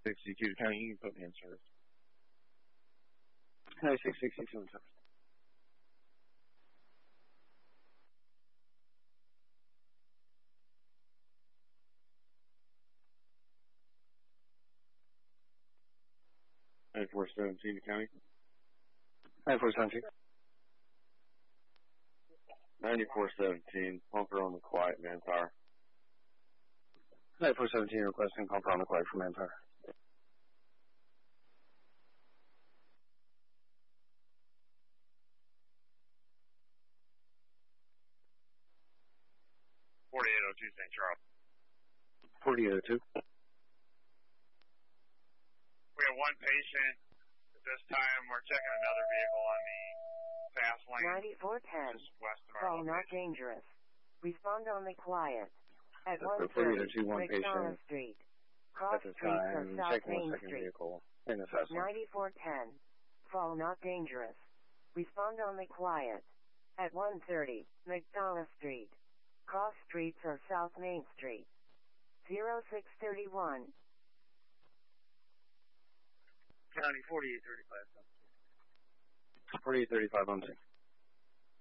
62 County, you can put me in service. 9662 in service. Four 17 County. 9417. 9417, pumper on the quiet, Manpower. 9417 requesting pumper on the quiet for Manpower. St. Charles. 4802. We have one patient. At this time, we're checking another vehicle on the fast lane. 9410. West of our Call not location. dangerous. Respond on the quiet. At That's 130 one McDonough patient. Street. At Cross this Street or time, South checking Main one second Street. vehicle in the fast lane. 9410. Call not dangerous. Respond on the quiet. At 130 McDonough Street. Cross Streets or South Main Street. 0631. County 4835. 4835 on scene.